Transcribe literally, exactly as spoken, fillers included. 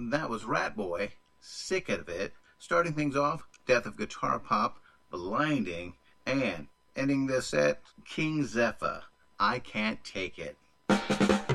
That was Ratboy, Sick of It. Starting things off, Death of Guitar Pop, Blinding, and ending this set, King Zephyr, I Can't Take It.